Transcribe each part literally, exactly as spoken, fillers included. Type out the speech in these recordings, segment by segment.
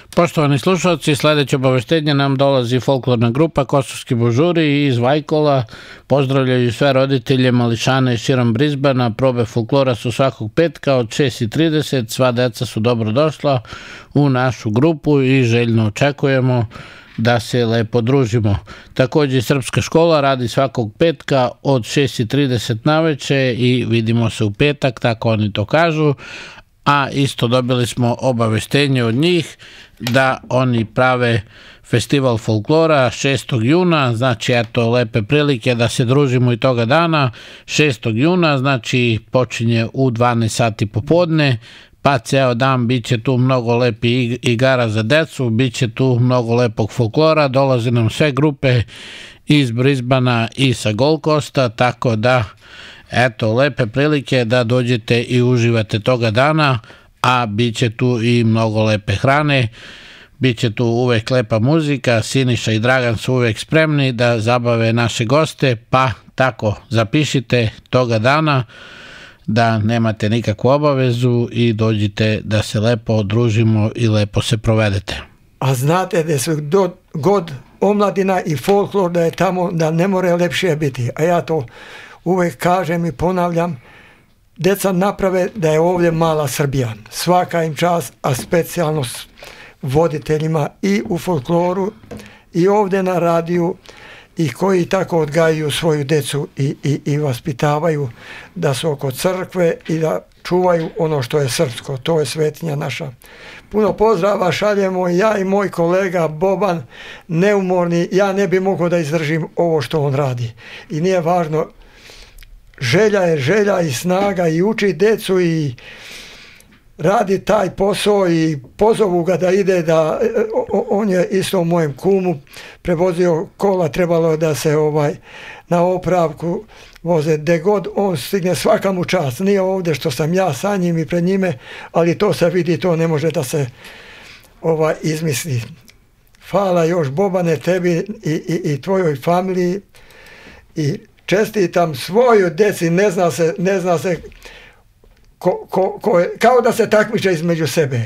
Poštovani slušalci, sledeće obaveštenje nam dolazi folklorna grupa Kosovski božuri iz Vajkola. Pozdravljaju sve roditelje, mališane širom Brisbana. Probe folklora su svakog petka od šest i trideset. Sva deca su dobro došla u našu grupu i željno očekujemo da se lepo družimo. Također Srpska škola radi svakog petka od šest i trideset naveče i vidimo se u petak, tako oni to kažu. A isto dobili smo obaveštenje od njih da oni prave festival folklora šestog juna, znači eto lepe prilike da se družimo i toga dana. šestog juna, znači počinje u dvanaest sati popodne, pa ceo dan bit će tu mnogo lepi igara za decu, bit će tu mnogo lepog folklora, dolaze nam sve grupe iz Brisbana i sa Gold Coasta, tako da eto, lepe prilike da dođete i uživate toga dana, a bit će tu i mnogo lepe hrane, bit će tu uvek lepa muzika, Siniša i Dragan su uvek spremni da zabave naše goste, pa tako zapišite toga dana da nemate nikakvu obavezu i dođite da se lepo družimo i lepo se provedete. A znate da su do, god omladina i folklor da je tamo, da ne more lepše biti, a ja to uvek kažem i ponavljam, deca naprave da je ovdje mala Srbija. Svaka im čast, a specijalno s voditeljima i u folkloru i ovdje na radiju i koji tako odgajaju svoju decu i, i, i vaspitavaju da su oko crkve i da čuvaju ono što je srpsko, to je svetinja naša. Puno pozdrava šaljemo ja i moj kolega Boban, neumorni, ja ne bi mogao da izdržim ovo što on radi. I nije važno, želja je želja i snaga i uči decu i radi taj posao i pozovu ga da ide, da on je isto u mojem kumu prevozio kola, trebalo da se ovaj na opravku voze, gde god on stigne, svaka mu čast, nije ovdje što sam ja sa njim i pred njime, ali to se vidi, to ne može da se ovaj izmisli. Hvala još Bobane tebi i, i, i tvojoj familiji i čestitam svoju deci, ne zna se, ne zna se ko, ko, ko je, kao da se takmiče između sebe.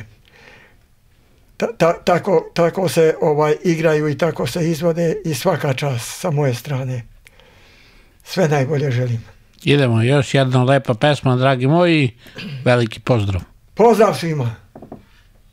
Ta, ta, tako, tako se ovaj igraju i tako se izvode i svaka čast sa moje strane. Sve najbolje želim. Idemo, još jedna lepa pesma, dragi moji, veliki pozdrav. Pozdrav svima.